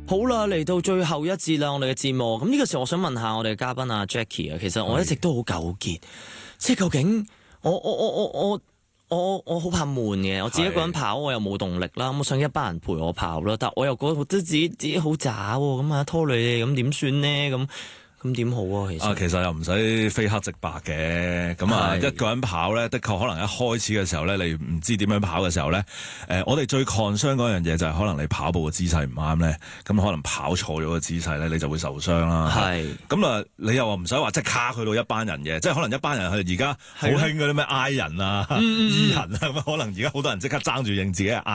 好啦，嚟到最後一節啦，我哋嘅節目。咁呢個時候，我想問下我哋嘅嘉賓阿 Jackie 啊，其實我一直都好糾結，即係究竟我好怕悶嘅，我自己一個人跑我又冇動力啦，咁我想一班人陪我跑啦，但我又覺得自己好渣喎，咁啊拖累你咁點算呢？咁點好啊？ 其實又唔使非黑即白嘅，咁啊一個人跑咧，的確可能一開始嘅時候咧，你唔知點樣跑嘅時候咧，我哋最 concern 嗰樣嘢就係可能你跑步嘅姿勢唔啱咧，咁可能跑錯咗個姿勢咧，你就會受傷啦。 係咁啊，你又話唔使話即係卡去到一班人嘅，即係可能一班人佢而家好興嗰啲咩 I 人啊、E 人啊，咁可能而家好多人即刻爭住認自己係